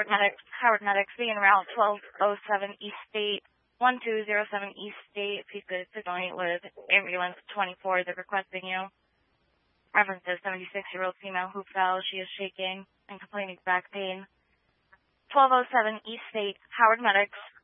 Howard Medics, being around 1207 East State, 1207 East State. Please could donate with ambulance 24. They're requesting you. Reference is 76-year-old female who fell. She is shaking and complaining of back pain. 1207 East State, Howard Medics.